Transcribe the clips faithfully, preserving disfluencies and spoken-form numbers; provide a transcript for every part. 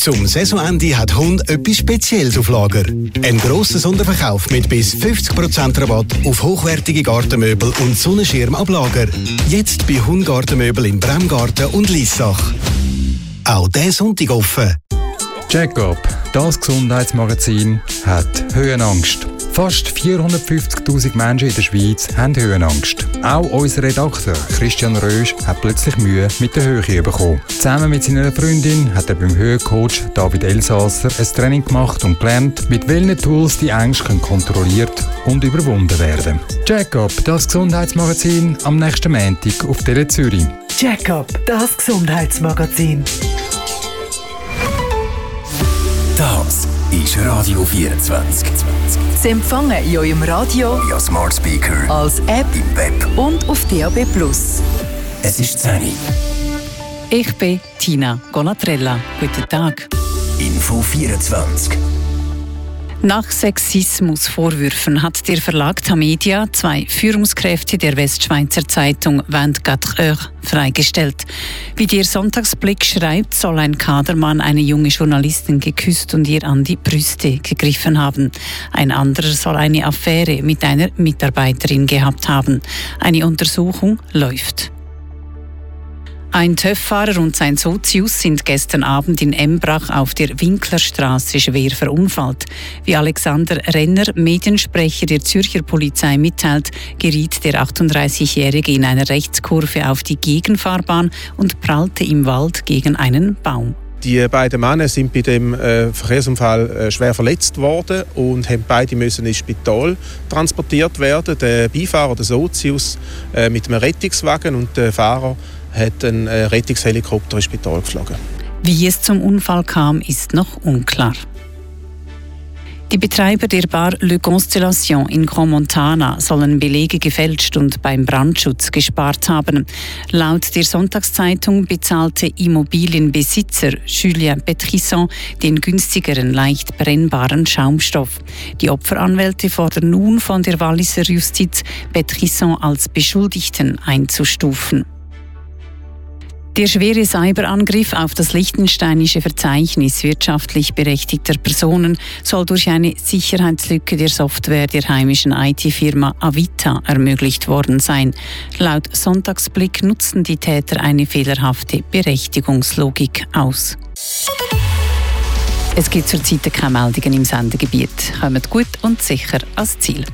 Zum Saisonende hat Hund etwas Spezielles auf Lager. Ein grosser Sonderverkauf mit bis fünfzig Prozent Rabatt auf hochwertige Gartenmöbel und Sonnenschirm ab Lager. Jetzt bei Hund Gartenmöbel in Bremgarten und Liessach. Auch diesen Sonntag offen. Check-up, das Gesundheitsmagazin, hat Höhenangst. Fast vierhundertfünfzigtausend Menschen in der Schweiz haben Höhenangst. Auch unser Redakteur Christian Rösch hat plötzlich Mühe mit der Höhe bekommen. Zusammen mit seiner Freundin hat er beim Höhencoach David Elsasser ein Training gemacht und gelernt, mit welchen Tools die Ängste kontrolliert und überwunden werden. Check-up, das Gesundheitsmagazin, am nächsten Montag auf Tele Zürich. Check-up, das Gesundheitsmagazin. Das ist Radio vierundzwanzig. Sie empfangen in eurem Radio, via Smart Speaker, als App im Web und auf D A B plus. Es ist zehn Uhr. Ich bin Tina Gonatrella. Guten Tag. Info vierundzwanzig. Nach Sexismusvorwürfen hat der Verlag Tamedia zwei Führungskräfte der Westschweizer Zeitung vingt-quatre heures freigestellt. Wie der Sonntagsblick schreibt, soll ein Kadermann eine junge Journalistin geküsst und ihr an die Brüste gegriffen haben. Ein anderer soll eine Affäre mit einer Mitarbeiterin gehabt haben. Eine Untersuchung läuft. Ein TÜV-Fahrer und sein Sozius sind gestern Abend in Embrach auf der Winklerstraße schwer verunfallt. Wie Alexander Renner, Mediensprecher der Zürcher Polizei, mitteilt, geriet der achtunddreißigjährige in einer Rechtskurve auf die Gegenfahrbahn und prallte im Wald gegen einen Baum. Die beiden Männer sind bei dem äh, Verkehrsunfall äh, schwer verletzt worden und haben beide müssen ins Spital transportiert werden. Der Beifahrer, der Sozius, äh, mit einem Rettungswagen und der Fahrer hat einen äh, Rettungshelikopter ins Spital geflogen. Wie es zum Unfall kam, ist noch unklar. Die Betreiber der Bar Le Constellation in Crans-Montana sollen Belege gefälscht und beim Brandschutz gespart haben. Laut der Sonntagszeitung bezahlte Immobilienbesitzer Julien Petrisson den günstigeren, leicht brennbaren Schaumstoff. Die Opferanwälte fordern nun von der Walliser Justiz, Petrisson als Beschuldigten einzustufen. Der schwere Cyberangriff auf das liechtensteinische Verzeichnis wirtschaftlich berechtigter Personen soll durch eine Sicherheitslücke der Software der heimischen I T-Firma Avita ermöglicht worden sein. Laut Sonntagsblick nutzten die Täter eine fehlerhafte Berechtigungslogik aus. Es gibt zurzeit keine Meldungen im Sendegebiet. Kommt gut und sicher ans Ziel.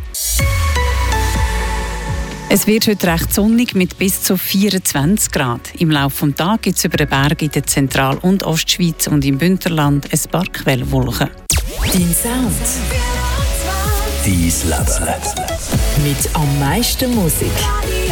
Es wird heute recht sonnig mit bis zu vierundzwanzig Grad. Im Laufe des Tages gibt es über den Berg in der Zentral- und Ostschweiz und im Bündnerland ein paar Quellwolken. Dein Sound. Dein Leben. Mit am meisten Musik.